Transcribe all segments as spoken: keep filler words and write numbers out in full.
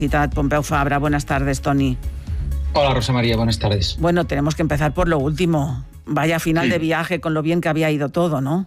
Pompeu Fabra. Buenas tardes, Toni. Hola, Rosa María, buenas tardes. Bueno, tenemos que empezar por lo último. Vaya final sí. de viaje, con lo bien que había ido todo, ¿no?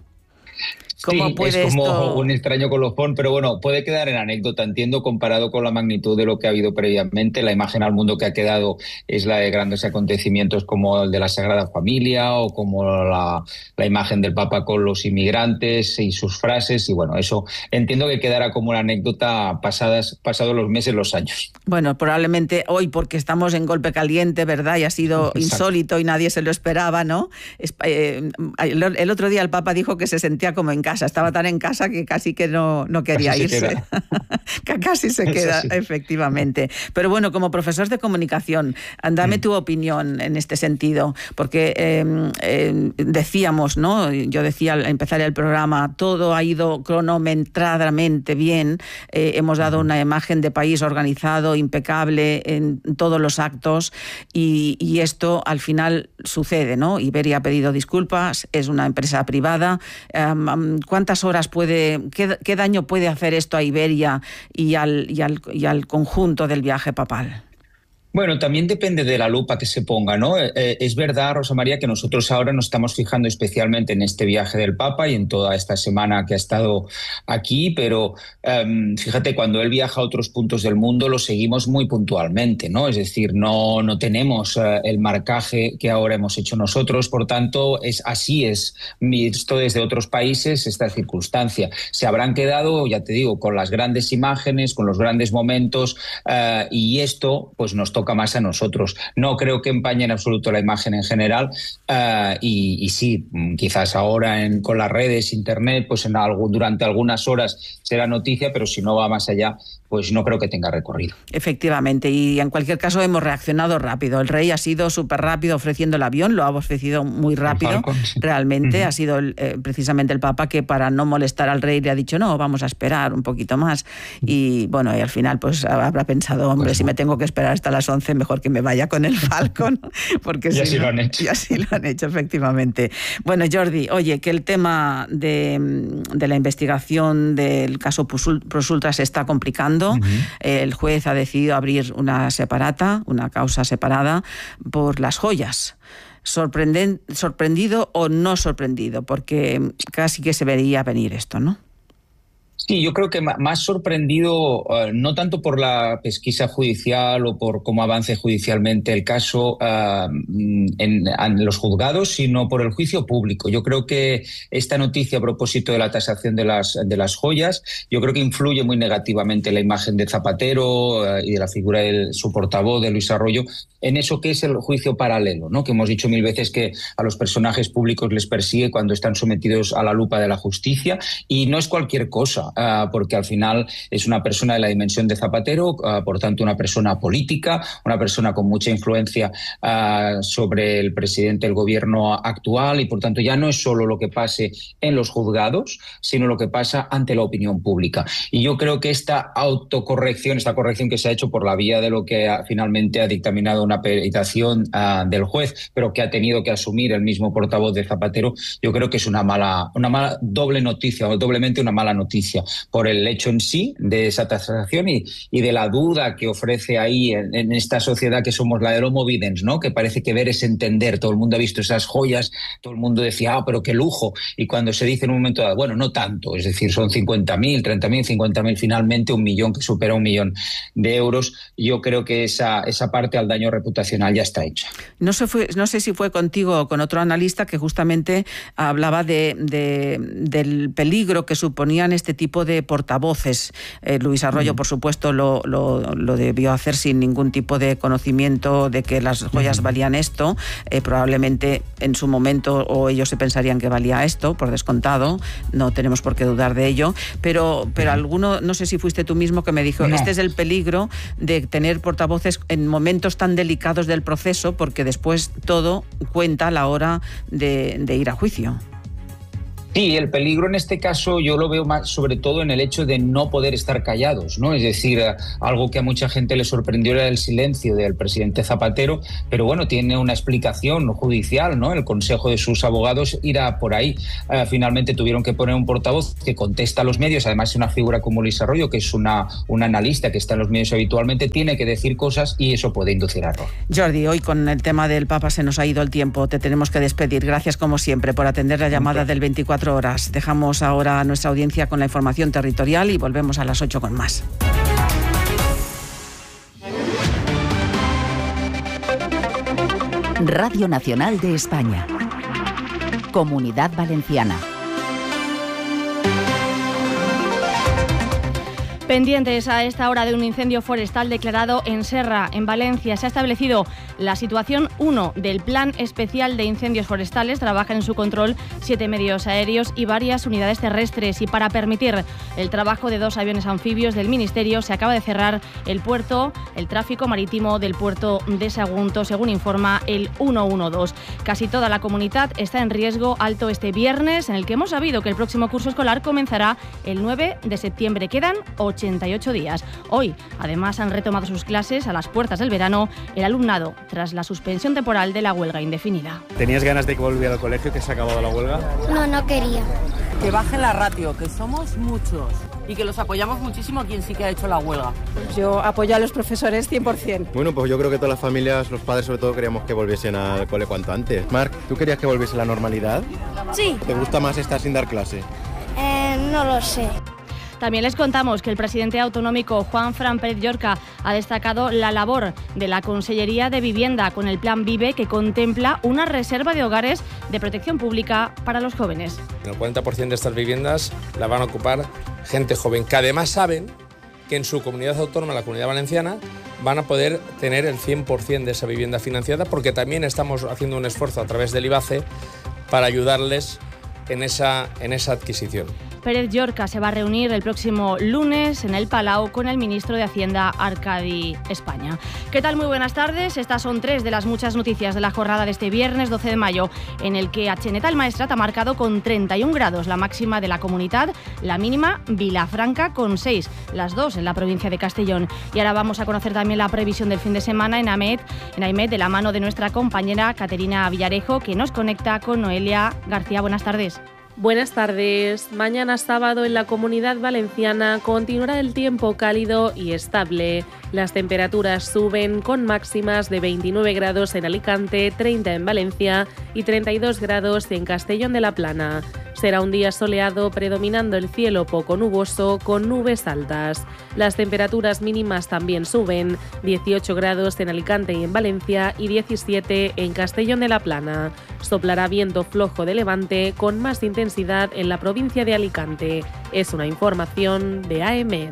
¿Cómo sí, puede es como esto... un extraño colofón, pero bueno, puede quedar en anécdota, entiendo, comparado con la magnitud de lo que ha habido previamente. La imagen al mundo que ha quedado es la de grandes acontecimientos como el de la Sagrada Familia o como la, la imagen del Papa con los inmigrantes y sus frases, y bueno, eso entiendo que quedará como una anécdota pasadas, pasados los meses, los años. Bueno, probablemente hoy, porque estamos en golpe caliente, ¿verdad? Y ha sido Exacto. insólito y nadie se lo esperaba, ¿no? Es, eh, el otro día el Papa dijo que se sentía como en casa. Estaba tan en casa que casi que no, no quería casi irse. Se que casi se queda, sí. efectivamente. Pero bueno, como profesor de comunicación, dame mm. tu opinión en este sentido, porque eh, eh, decíamos, ¿no? Yo decía al empezar el programa, todo ha ido cronometradamente bien, eh, hemos dado una imagen de país organizado, impecable en todos los actos, y, y esto al final sucede, ¿no? Iberia ha pedido disculpas, es una empresa privada. Um, ¿Cuántas horas puede, qué, qué daño puede hacer esto a Iberia y al, y al, y al conjunto del viaje papal? Bueno, también depende de la lupa que se ponga, ¿no? Eh, es verdad, Rosa María, que nosotros ahora nos estamos fijando especialmente en este viaje del Papa y en toda esta semana que ha estado aquí, pero um, fíjate, cuando él viaja a otros puntos del mundo lo seguimos muy puntualmente, ¿no? Es decir, no, no tenemos uh, el marcaje que ahora hemos hecho nosotros, por tanto, es así es visto desde otros países esta circunstancia. Se habrán quedado, ya te digo, con las grandes imágenes, con los grandes momentos, uh, y esto pues nos toca más a nosotros. No creo que empañe en absoluto la imagen en general, uh, y, y sí, quizás ahora en, con las redes, internet, pues en algún, durante algunas horas será noticia, pero si no va más allá, pues no creo que tenga recorrido. Efectivamente, y en cualquier caso hemos reaccionado rápido. El rey ha sido súper rápido ofreciendo el avión, lo ha ofrecido muy rápido, Falcon, sí. realmente. Uh-huh. Ha sido el, eh, precisamente el Papa que, para no molestar al rey, le ha dicho, no, vamos a esperar un poquito más. Y bueno, y al final pues habrá pensado, hombre, pues si no. me tengo que esperar hasta las once, mejor que me vaya con el Falcon. Porque y si así no, lo han hecho. Y así lo han hecho, efectivamente. Bueno, Jordi, oye, que el tema de, de la investigación del caso Prosultra se está complicando. Uh-huh. El juez ha decidido abrir una separata, una causa separada por las joyas. Sorprenden, ¿Sorprendido o no sorprendido? Porque casi que se veía venir esto, ¿no? Sí, yo creo que más sorprendido, uh, no tanto por la pesquisa judicial o por cómo avance judicialmente el caso uh, en, en los juzgados, sino por el juicio público. Yo creo que esta noticia a propósito de la tasación de las, de las joyas, yo creo que influye muy negativamente en la imagen de Zapatero uh, y de la figura de su portavoz, de Luis Arroyo, en eso que es el juicio paralelo, ¿no? Que hemos dicho mil veces que a los personajes públicos les persigue cuando están sometidos a la lupa de la justicia, y no es cualquier cosa. Uh, porque al final es una persona de la dimensión de Zapatero, uh, por tanto una persona política, una persona con mucha influencia uh, sobre el presidente del gobierno actual, y por tanto ya no es solo lo que pase en los juzgados, sino lo que pasa ante la opinión pública. Y yo creo que esta autocorrección, esta corrección que se ha hecho por la vía de lo que ha, finalmente ha dictaminado una peritación uh, del juez, pero que ha tenido que asumir el mismo portavoz de Zapatero, yo creo que es una mala, una mala doble noticia, o doblemente una mala noticia, por el hecho en sí de esa tasación y, y de la duda que ofrece ahí en, en esta sociedad que somos la del homo videns, ¿no? Que parece que ver es entender. Todo el mundo ha visto esas joyas, todo el mundo decía, ah, pero qué lujo. Y cuando se dice en un momento dado, bueno, no tanto, es decir, son cincuenta mil, treinta mil, cincuenta mil, finalmente un millón, que supera un millón de euros, yo creo que esa, esa parte al daño reputacional ya está hecha. No sé, fue, no sé si fue contigo o con otro analista que justamente hablaba de, de, del peligro que suponían este tipo de portavoces. Eh, Luis Arroyo, mm. por supuesto, lo, lo, lo debió hacer sin ningún tipo de conocimiento de que las joyas mm. valían esto. Eh, probablemente en su momento o ellos se pensarían que valía esto, por descontado. No tenemos por qué dudar de ello. Pero, pero alguno, no sé si fuiste tú mismo, que me dijo, no. este es el peligro de tener portavoces en momentos tan delicados del proceso, porque después todo cuenta a la hora de, de ir a juicio. Sí, el peligro en este caso yo lo veo más sobre todo en el hecho de no poder estar callados, ¿no? Es decir, algo que a mucha gente le sorprendió era el silencio del presidente Zapatero, pero bueno, tiene una explicación judicial, ¿no? El consejo de sus abogados irá por ahí. Uh, finalmente tuvieron que poner un portavoz que contesta a los medios, además es una figura como Luis Arroyo, que es una, una analista que está en los medios habitualmente, tiene que decir cosas y eso puede inducir a error. Jordi, hoy con el tema del Papa se nos ha ido el tiempo, te tenemos que despedir. Gracias como siempre por atender la llamada del veinticuatro horas. Dejamos ahora a nuestra audiencia con la información territorial y volvemos a las ocho con más. Radio Nacional de España. Comunidad Valenciana. Pendientes a esta hora de un incendio forestal declarado en Serra, en Valencia. Se ha establecido la situación uno del Plan Especial de Incendios Forestales. Trabajan en su control siete medios aéreos y varias unidades terrestres. Y para permitir el trabajo de dos aviones anfibios del Ministerio, se acaba de cerrar el puerto, el tráfico marítimo del puerto de Sagunto, según informa el ciento doce. Casi toda la comunidad está en riesgo alto este viernes, en el que hemos sabido que el próximo curso escolar comenzará el nueve de septiembre. Quedan ochenta y ocho días. Hoy, además, han retomado sus clases a las puertas del verano el alumnado, tras la suspensión temporal de la huelga indefinida. ¿Tenías ganas de que volviera al colegio, que se ha acabado la huelga? No, no quería. Que baje la ratio, que somos muchos y que los apoyamos muchísimo a quien sí que ha hecho la huelga. Yo apoyo a los profesores cien por ciento. Bueno, pues yo creo que todas las familias, los padres sobre todo, queríamos que volviesen al cole cuanto antes. Marc, ¿tú querías que volviese la normalidad? Sí. ¿Te gusta más estar sin dar clase? Eh, no lo sé. También les contamos que el presidente autonómico Juanfran Pérez Llorca ha destacado la labor de la Consellería de Vivienda con el Plan Vive, que contempla una reserva de hogares de protección pública para los jóvenes. El cuarenta por ciento de estas viviendas la van a ocupar gente joven, que además saben que en su comunidad autónoma, la Comunidad Valenciana, van a poder tener el cien por ciento de esa vivienda financiada, porque también estamos haciendo un esfuerzo a través del IBACE para ayudarles en esa, en esa adquisición. Pérez Llorca se va a reunir el próximo lunes en el Palau con el ministro de Hacienda, Arcadi España. ¿Qué tal? Muy buenas tardes. Estas son tres de las muchas noticias de la jornada de este viernes doce de mayo, en el que Atxeneta el Maestrat ha marcado con treinta y un grados la máxima de la comunidad, la mínima Vilafranca con seis, las dos en la provincia de Castellón. Y ahora vamos a conocer también la previsión del fin de semana en AMET, en AIMET, de la mano de nuestra compañera Caterina Villarejo, que nos conecta con Noelia García. Buenas tardes. Buenas tardes. Mañana sábado en la Comunidad Valenciana continuará el tiempo cálido y estable. Las temperaturas suben con máximas de veintinueve grados en Alicante, treinta en Valencia y treinta y dos grados en Castellón de la Plana. Será un día soleado, predominando el cielo poco nuboso con nubes altas. Las temperaturas mínimas también suben, dieciocho grados en Alicante y en Valencia y diecisiete en Castellón de la Plana. Soplará viento flojo de levante con más intensidad en la provincia de Alicante. Es una información de A M.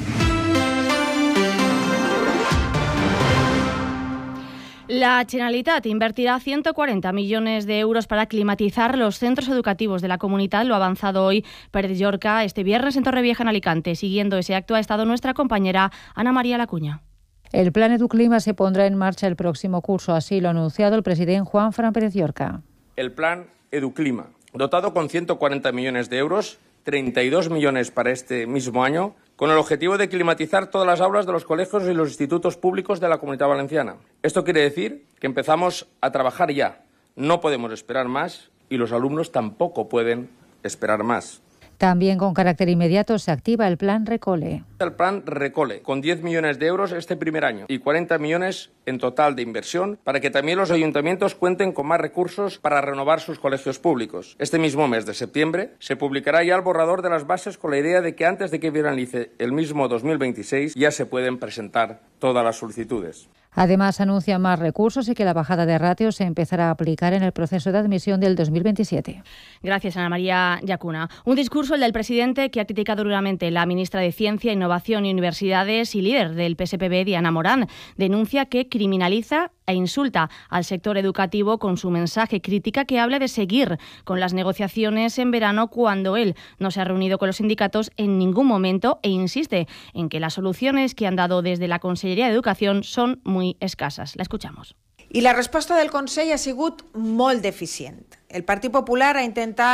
La Generalitat invertirá ciento cuarenta millones de euros para climatizar los centros educativos de la comunidad. Lo ha avanzado hoy Pérez Llorca este viernes en Torrevieja, en Alicante. Siguiendo ese acto ha estado nuestra compañera Ana María Lacuña. El plan Educlima se pondrá en marcha el próximo curso, así lo ha anunciado el presidente Juanfran Pérez Llorca. El plan Educlima, dotado con ciento cuarenta millones de euros, treinta y dos millones para este mismo año, con el objetivo de climatizar todas las aulas de los colegios y los institutos públicos de la Comunidad Valenciana. Esto quiere decir que empezamos a trabajar ya. No podemos esperar más y los alumnos tampoco pueden esperar más. También con carácter inmediato se activa el plan Recole. El plan Recole, con diez millones de euros este primer año y cuarenta millones en total de inversión, para que también los ayuntamientos cuenten con más recursos para renovar sus colegios públicos. Este mismo mes de septiembre se publicará ya el borrador de las bases, con la idea de que antes de que finalice el mismo dos mil veintiséis ya se pueden presentar todas las solicitudes. Además, anuncia más recursos y que la bajada de ratios se empezará a aplicar en el proceso de admisión del dos mil veintisiete. Gracias, Ana María Llacuna. Un discurso, el del presidente, que ha criticado duramente la ministra de Ciencia, Innovación y Universidades y líder del P S P B, Diana Morán. Denuncia que criminaliza e insulta al sector educativo con su mensaje. Crítica que habla de seguir con las negociaciones en verano, cuando él no se ha reunido con los sindicatos en ningún momento, e insiste en que las soluciones que han dado desde la Conselleria de Educación son muy escasas. La escuchamos. I la resposta del Consell ha sigut molt deficient. El Partit Popular ha intentat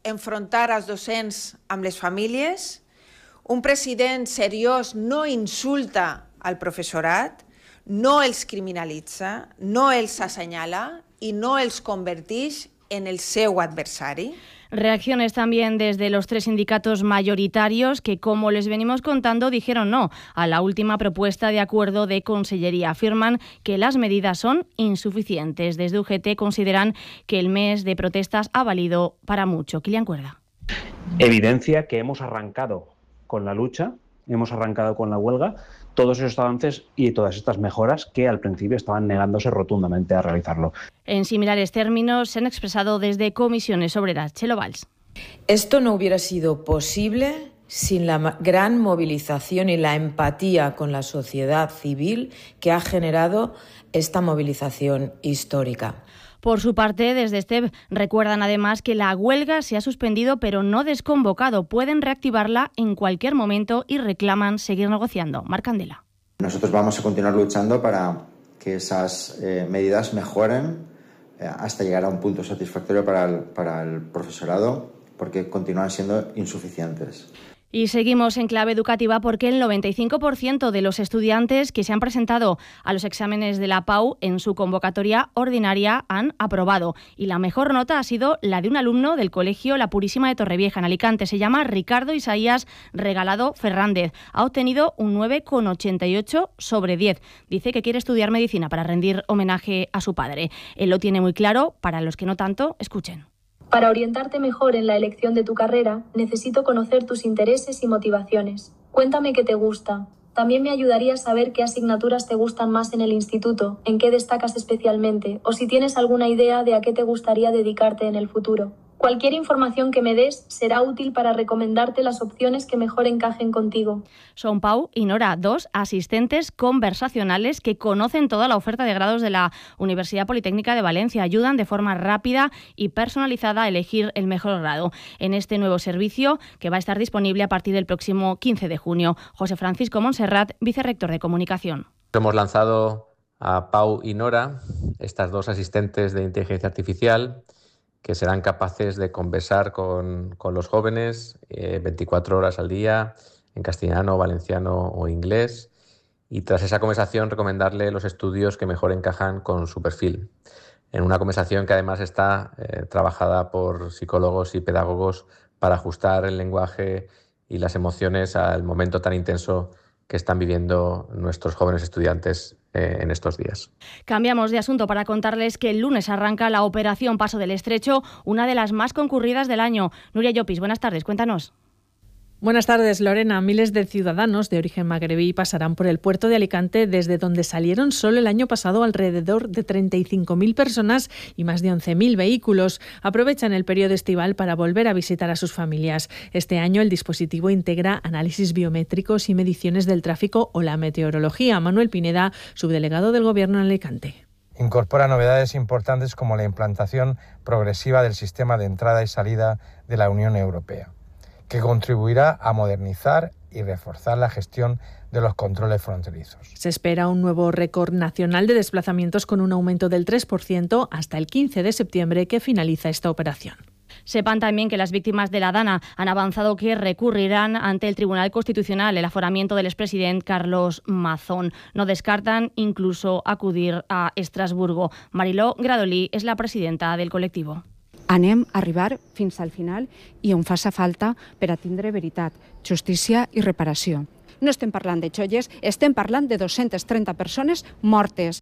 enfrontar els docents amb les famílies. Un president seriós no insulta al professorat, no els criminalitza, no els assenyala i no els converteix en el seu adversari. Reacciones también desde los tres sindicatos mayoritarios que, como les venimos contando, dijeron no a la última propuesta de acuerdo de Consellería. Afirman que las medidas son insuficientes. Desde U G T consideran que el mes de protestas ha valido para mucho. Kilian Cuerda. Evidencia que hemos arrancado con la lucha, hemos arrancado con la huelga, todos esos avances y todas estas mejoras que al principio estaban negándose rotundamente a realizarlo. En similares términos se han expresado desde Comisiones Obreras. Chelo Valls. Esto no hubiera sido posible sin la gran movilización y la empatía con la sociedad civil que ha generado esta movilización histórica. Por su parte, desde STEP recuerdan además que la huelga se ha suspendido pero no desconvocado. Pueden reactivarla en cualquier momento y reclaman seguir negociando. Marc Candela. Nosotros vamos a continuar luchando para que esas eh, medidas mejoren eh, hasta llegar a un punto satisfactorio para el, para el profesorado, porque continúan siendo insuficientes. Y seguimos en clave educativa porque el noventa y cinco por ciento de los estudiantes que se han presentado a los exámenes de la P A U en su convocatoria ordinaria han aprobado. Y la mejor nota ha sido la de un alumno del colegio La Purísima de Torrevieja, en Alicante. Se llama Ricardo Isaías Regalado Fernández. Ha obtenido un nueve coma ochenta y ocho sobre diez. Dice que quiere estudiar medicina para rendir homenaje a su padre. Él lo tiene muy claro. Para los que no tanto, escuchen. Para orientarte mejor en la elección de tu carrera, necesito conocer tus intereses y motivaciones. Cuéntame qué te gusta. También me ayudaría a saber qué asignaturas te gustan más en el instituto, en qué destacas especialmente, o si tienes alguna idea de a qué te gustaría dedicarte en el futuro. Cualquier información que me des será útil para recomendarte las opciones que mejor encajen contigo. Son Pau y Nora, dos asistentes conversacionales que conocen toda la oferta de grados de la Universidad Politécnica de Valencia. Ayudan de forma rápida y personalizada a elegir el mejor grado en este nuevo servicio que va a estar disponible a partir del próximo quince de junio. José Francisco Montserrat, vicerrector de Comunicación. Hemos lanzado a Pau y Nora, estas dos asistentes de inteligencia artificial, que serán capaces de conversar con, con los jóvenes eh, veinticuatro horas al día en castellano, valenciano o inglés, y tras esa conversación recomendarle los estudios que mejor encajan con su perfil. En una conversación que además está eh, trabajada por psicólogos y pedagogos para ajustar el lenguaje y las emociones al momento tan intenso que están viviendo nuestros jóvenes estudiantes eh, en estos días. Cambiamos de asunto para contarles que el lunes arranca la Operación Paso del Estrecho, una de las más concurridas del año. Nuria Llopis, buenas tardes, cuéntanos. Buenas tardes, Lorena. Miles de ciudadanos de origen magrebí pasarán por el puerto de Alicante, desde donde salieron solo el año pasado alrededor de treinta y cinco mil personas y más de once mil vehículos. Aprovechan el periodo estival para volver a visitar a sus familias. Este año el dispositivo integra análisis biométricos y mediciones del tráfico o la meteorología. Manuel Pineda, subdelegado del Gobierno en Alicante. Incorpora novedades importantes como la implantación progresiva del sistema de entrada y salida de la Unión Europea, que contribuirá a modernizar y reforzar la gestión de los controles fronterizos. Se espera un nuevo récord nacional de desplazamientos con un aumento del tres por ciento hasta el quince de septiembre, que finaliza esta operación. Sepan también que las víctimas de la Dana han avanzado que recurrirán ante el Tribunal Constitucional el aforamiento del expresidente Carlos Mazón. No descartan incluso acudir a Estrasburgo. Mariló Gradolí es la presidenta del colectivo. Anem a arribar fins al final i on faça falta per a tindre veritat, justícia i reparació. No estem parlant de xolles, estem parlant de dos-centes trenta persones mortes.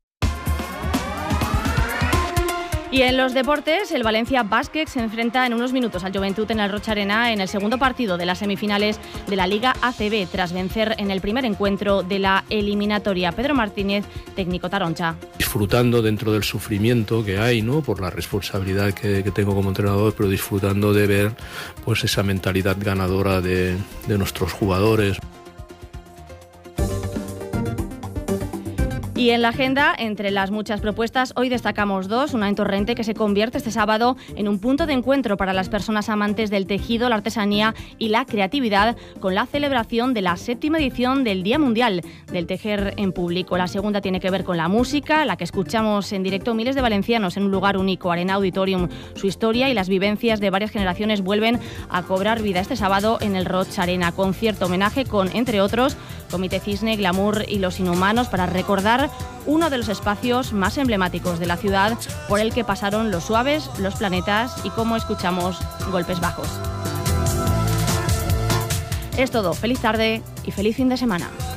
Y en los deportes, el Valencia Basket se enfrenta en unos minutos al Joventut en el Rocha Arena en el segundo partido de las semifinales de la Liga A C B, tras vencer en el primer encuentro de la eliminatoria. Pedro Martínez, técnico taroncha. Disfrutando dentro del sufrimiento que hay, ¿no?, por la responsabilidad que, que tengo como entrenador, pero disfrutando de ver pues esa mentalidad ganadora de, de nuestros jugadores. Y en la agenda, entre las muchas propuestas, hoy destacamos dos. Una en Torrente, que se convierte este sábado en un punto de encuentro para las personas amantes del tejido, la artesanía y la creatividad, con la celebración de la séptima edición del Día Mundial del Tejer en Público. La segunda tiene que ver con la música, la que escuchamos en directo miles de valencianos en un lugar único, Arena Auditorium. Su historia y las vivencias de varias generaciones vuelven a cobrar vida este sábado en el Roig Arena. Concierto homenaje con, entre otros, Comité Cisne, Glamour y Los Inhumanos, para recordar uno de los espacios más emblemáticos de la ciudad por el que pasaron los Suaves, los Planetas y, como escuchamos, Golpes Bajos. Es todo. Feliz tarde y feliz fin de semana.